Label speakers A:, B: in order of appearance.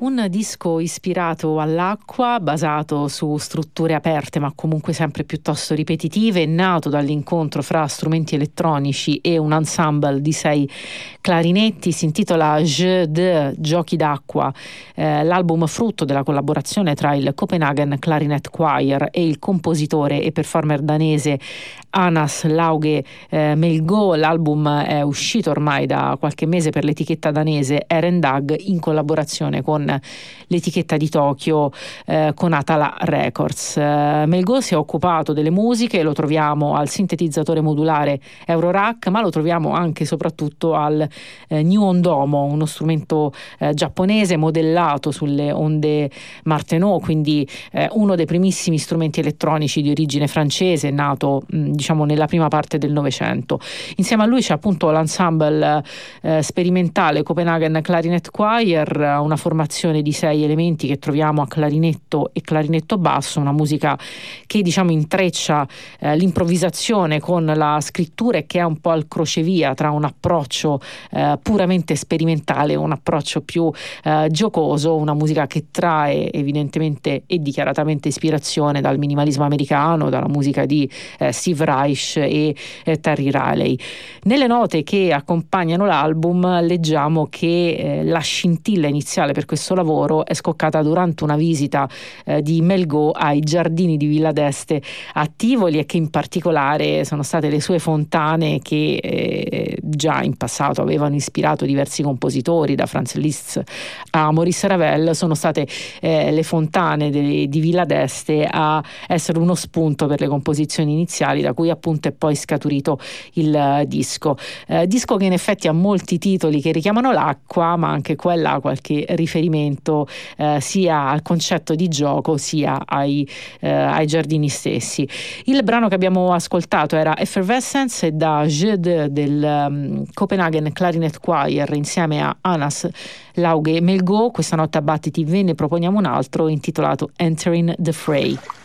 A: Un disco ispirato all'acqua, basato su strutture aperte ma comunque sempre piuttosto ripetitive, nato dall'incontro fra strumenti elettronici e un ensemble di 6 clarinetti, si intitola Jeux de Giochi d'acqua, l'album frutto della collaborazione tra il Copenhagen Clarinet Choir e il compositore e performer danese Anas Lauge Melgaard. L'album è uscito ormai da qualche mese per l'etichetta danese Erendag in collaborazione con l'etichetta di Tokyo con Atala Records. Melgaard si è occupato delle musiche, lo troviamo al sintetizzatore modulare Eurorack, ma lo troviamo anche e soprattutto al New Ondomo, uno strumento giapponese modellato sulle onde Martenot, quindi uno dei primissimi strumenti elettronici di origine francese, nato diciamo nella prima parte del Novecento. Insieme a lui c'è appunto l'ensemble sperimentale Copenhagen Clarinet Choir, una formazione di 6 elementi che troviamo a clarinetto e clarinetto basso, una musica che diciamo intreccia l'improvvisazione con la scrittura e che è un po' al crocevia tra un approccio puramente sperimentale e un approccio più giocoso, una musica che trae evidentemente e dichiaratamente ispirazione dal minimalismo americano, dalla musica di Steve Reich e Terry Riley. Nelle note che accompagnano l'album leggiamo che la scintilla iniziale per questo lavoro è scoccata durante una visita di Melgaard ai giardini di Villa d'Este a Tivoli, e che in particolare sono state le sue fontane che già in passato avevano ispirato diversi compositori, da Franz Liszt a Maurice Ravel. Sono state le fontane di Villa d'Este a essere uno spunto per le composizioni iniziali, da cui appunto è poi scaturito il disco che in effetti ha molti titoli che richiamano l'acqua, ma anche quella ha qualche riferimento sia al concetto di gioco sia ai giardini stessi. Il brano che abbiamo ascoltato era Effervescence, da Jeux del Copenhagen Clarinet Choir insieme a Anas Lauge Melgaard. Questa notte a Battiti ve ne proponiamo un altro intitolato Entering the Fray.